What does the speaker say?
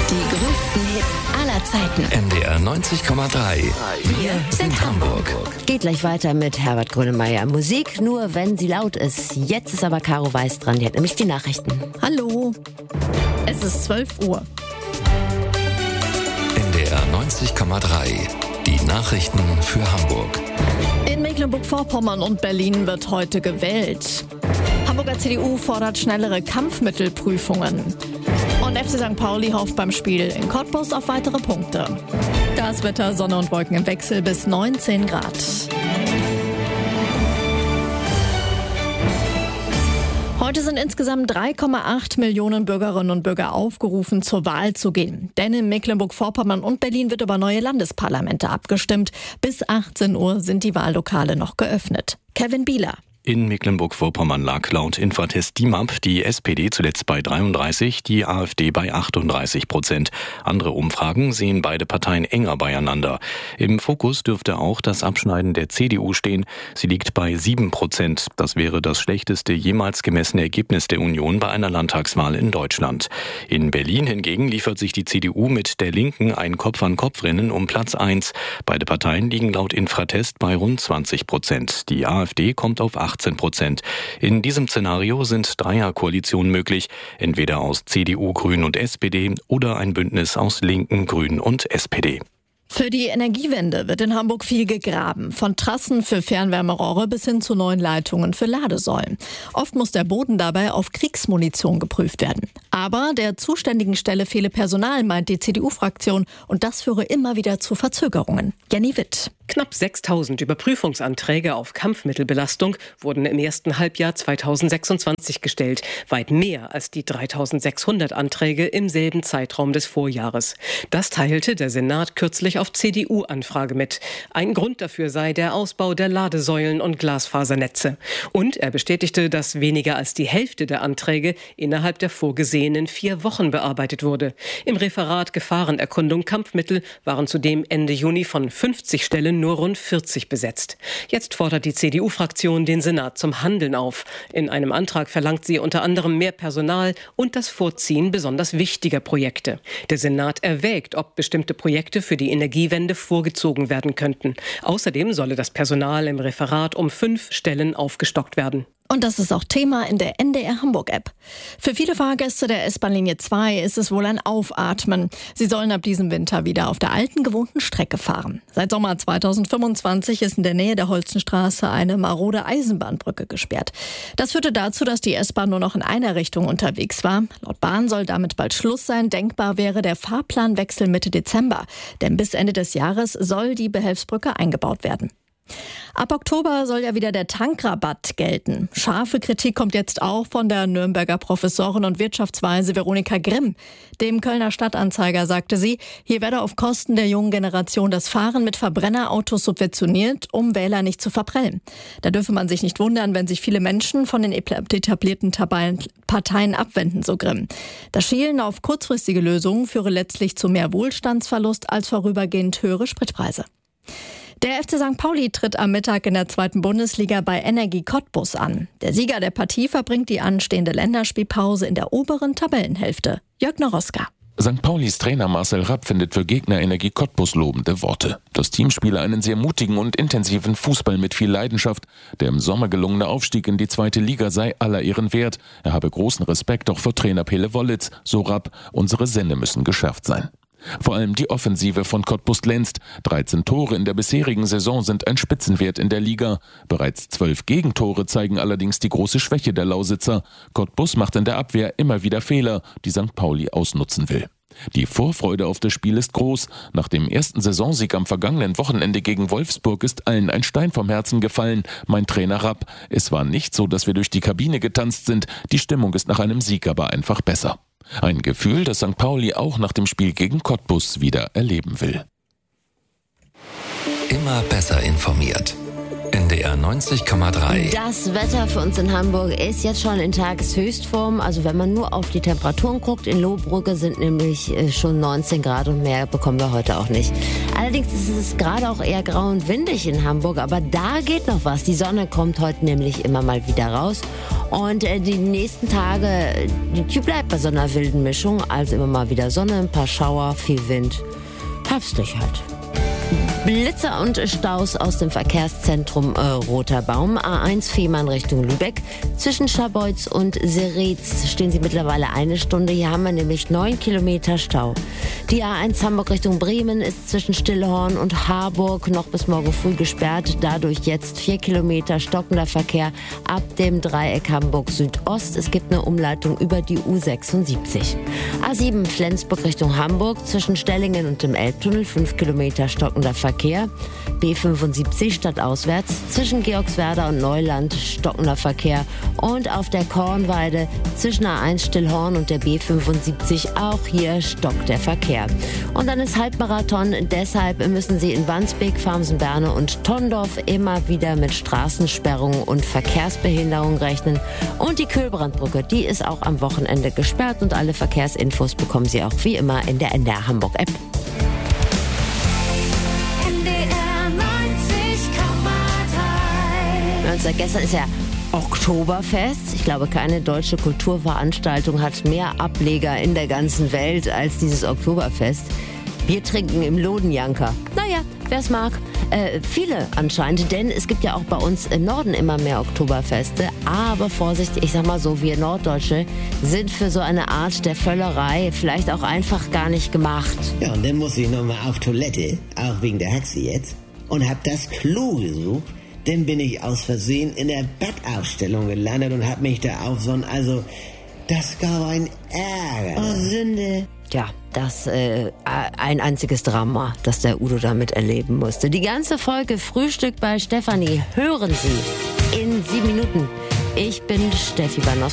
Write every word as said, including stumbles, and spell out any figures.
Die größten Hits aller Zeiten. M D R neunzig Komma drei. Wir sind Hamburg. Geht gleich weiter mit Herbert Grönemeyer. Musik nur, wenn sie laut ist. Jetzt ist aber Caro Weiß dran. Die hat nämlich die Nachrichten. Hallo. Es ist zwölf Uhr. M D R neunzig Komma drei. Die Nachrichten für Hamburg. In Mecklenburg-Vorpommern und Berlin wird heute gewählt. Hamburger C D U fordert schnellere Kampfmittelprüfungen. Und F C Sankt Pauli hofft beim Spiel in Cottbus auf weitere Punkte. Das Wetter, Sonne und Wolken im Wechsel bis neunzehn Grad. Heute sind insgesamt drei Komma acht Millionen Bürgerinnen und Bürger aufgerufen, zur Wahl zu gehen. Denn in Mecklenburg-Vorpommern und Berlin wird über neue Landesparlamente abgestimmt. Bis achtzehn Uhr sind die Wahllokale noch geöffnet. Kevin Bieler. In Mecklenburg-Vorpommern lag laut Infratest D I M A P die S P D zuletzt bei dreiunddreißig, die AfD bei achtunddreißig Prozent. Andere Umfragen sehen beide Parteien enger beieinander. Im Fokus dürfte auch das Abschneiden der C D U stehen. Sie liegt bei sieben Prozent. Das wäre das schlechteste jemals gemessene Ergebnis der Union bei einer Landtagswahl in Deutschland. In Berlin hingegen liefert sich die C D U mit der Linken ein Kopf-an-Kopf-Rennen um Platz eins. Beide Parteien liegen laut Infratest bei rund zwanzig Prozent. Die AfD kommt auf achtzehn Prozent. In diesem Szenario sind Dreierkoalitionen möglich, entweder aus C D U, Grünen und S P D oder ein Bündnis aus Linken, Grünen und S P D. Für die Energiewende wird in Hamburg viel gegraben. Von Trassen für Fernwärmerohre bis hin zu neuen Leitungen für Ladesäulen. Oft muss der Boden dabei auf Kriegsmunition geprüft werden. Aber der zuständigen Stelle fehle Personal, meint die C D U-Fraktion. Und das führe immer wieder zu Verzögerungen. Jenny Witt. Knapp sechstausend Überprüfungsanträge auf Kampfmittelbelastung wurden im ersten Halbjahr zweitausendsechsundzwanzig gestellt. Weit mehr als die dreitausendsechshundert Anträge im selben Zeitraum des Vorjahres. Das teilte der Senat kürzlich auf C D U-Anfrage mit. Ein Grund dafür sei der Ausbau der Ladesäulen und Glasfasernetze. Und er bestätigte, dass weniger als die Hälfte der Anträge innerhalb der vorgesehenen vier Wochen bearbeitet wurde. Im Referat Gefahrenerkundung Kampfmittel waren zudem Ende Juni von fünfzig Stellen nur rund vierzig besetzt. Jetzt fordert die C D U-Fraktion den Senat zum Handeln auf. In einem Antrag verlangt sie unter anderem mehr Personal und das Vorziehen besonders wichtiger Projekte. Der Senat erwägt, ob bestimmte Projekte für die Energiewende vorgezogen werden könnten. Außerdem solle das Personal im Referat um fünf Stellen aufgestockt werden. Und das ist auch Thema in der N D R Hamburg-App. Für viele Fahrgäste der S-Bahn-Linie zwei ist es wohl ein Aufatmen. Sie sollen ab diesem Winter wieder auf der alten gewohnten Strecke fahren. Seit Sommer zweitausendfünfundzwanzig ist in der Nähe der Holzenstraße eine marode Eisenbahnbrücke gesperrt. Das führte dazu, dass die S-Bahn nur noch in einer Richtung unterwegs war. Laut Bahn soll damit bald Schluss sein. Denkbar wäre der Fahrplanwechsel Mitte Dezember. Denn bis Ende des Jahres soll die Behelfsbrücke eingebaut werden. Ab Oktober soll ja wieder der Tankrabatt gelten. Scharfe Kritik kommt jetzt auch von der Nürnberger Professorin und Wirtschaftsweise Veronika Grimm. Dem Kölner Stadtanzeiger sagte sie, hier werde auf Kosten der jungen Generation das Fahren mit Verbrennerautos subventioniert, um Wähler nicht zu verprellen. Da dürfe man sich nicht wundern, wenn sich viele Menschen von den etablierten Parteien abwenden, so Grimm. Das Schielen auf kurzfristige Lösungen führe letztlich zu mehr Wohlstandsverlust als vorübergehend höhere Spritpreise. Der F C Sankt Pauli tritt am Mittag in der zweiten Bundesliga bei Energie Cottbus an. Der Sieger der Partie verbringt die anstehende Länderspielpause in der oberen Tabellenhälfte. Jörg Noroska. Sankt Paulis Trainer Marcel Rapp findet für Gegner Energie Cottbus lobende Worte. Das Team spiele einen sehr mutigen und intensiven Fußball mit viel Leidenschaft. Der im Sommer gelungene Aufstieg in die zweite Liga sei aller Ehren wert. Er habe großen Respekt auch vor Trainer Pele Wollitz. So Rapp, unsere Sinne müssen geschärft sein. Vor allem die Offensive von Cottbus glänzt. dreizehn Tore in der bisherigen Saison sind ein Spitzenwert in der Liga. Bereits zwölf Gegentore zeigen allerdings die große Schwäche der Lausitzer. Cottbus macht in der Abwehr immer wieder Fehler, die Sankt Pauli ausnutzen will. Die Vorfreude auf das Spiel ist groß. Nach dem ersten Saisonsieg am vergangenen Wochenende gegen Wolfsburg ist allen ein Stein vom Herzen gefallen, mein Trainer Rapp. Es war nicht so, dass wir durch die Kabine getanzt sind. Die Stimmung ist nach einem Sieg aber einfach besser. Ein Gefühl, das Sankt Pauli auch nach dem Spiel gegen Cottbus wieder erleben will. Immer besser informiert. N D R neunzig Komma drei. Das Wetter für uns in Hamburg ist jetzt schon in Tageshöchstform. Also wenn man nur auf die Temperaturen guckt, in Lohbrugge sind nämlich schon neunzehn Grad und mehr bekommen wir heute auch nicht. Allerdings ist es gerade auch eher grau und windig in Hamburg, aber da geht noch was. Die Sonne kommt heute nämlich immer mal wieder raus. Und äh, die nächsten Tage, die, die bleibt bei so einer wilden Mischung. Also immer mal wieder Sonne, ein paar Schauer, viel Wind. Herbstlich halt. Blitzer und Staus aus dem Verkehrszentrum äh, Roter Baum. A eins Fehmarn Richtung Lübeck. Zwischen Scharbeutz und Seretz stehen sie mittlerweile eine Stunde. Hier haben wir nämlich neun Kilometer Stau. Die A eins Hamburg Richtung Bremen ist zwischen Stillhorn und Harburg noch bis morgen früh gesperrt. Dadurch jetzt vier Kilometer stockender Verkehr ab dem Dreieck Hamburg Südost. Es gibt eine Umleitung über die U sechsundsiebzig. A sieben Flensburg Richtung Hamburg zwischen Stellingen und dem Elbtunnel. fünf Kilometer stockender Verkehr. B fünfundsiebzig stadtauswärts zwischen Georgswerda und Neuland stockender Verkehr. Und auf der Kornweide zwischen A eins Stillhorn und der B fünfundsiebzig auch hier stockt der Verkehr. Und dann ist Halbmarathon. Deshalb müssen Sie in Wandsbek, Farmsen-Berne und Tondorf immer wieder mit Straßensperrungen und Verkehrsbehinderung rechnen. Und die Kühlbrandbrücke, die ist auch am Wochenende gesperrt. Und alle Verkehrsinfos bekommen Sie auch wie immer in der N D R Hamburg App. Seit gestern ist ja Oktoberfest. Ich glaube, keine deutsche Kulturveranstaltung hat mehr Ableger in der ganzen Welt als dieses Oktoberfest. Bier trinken im Lodenjanker. Naja, wer es mag. Äh, viele anscheinend, denn es gibt ja auch bei uns im Norden immer mehr Oktoberfeste. Aber Vorsicht, ich sag mal so, wir Norddeutsche sind für so eine Art der Völlerei vielleicht auch einfach gar nicht gemacht. Ja, und dann muss ich nochmal auf Toilette, auch wegen der Hexe jetzt, und hab das Klo gesucht. Dann bin ich aus Versehen in der Bettaufstellung gelandet und hab mich da auf so ein, also, das gab ein Ärger. Oh, Sünde. Ja, das äh, ein einziges Drama, das der Udo damit erleben musste. Die ganze Folge Frühstück bei Stefanie hören Sie in sieben Minuten. Ich bin Steffi Banowski.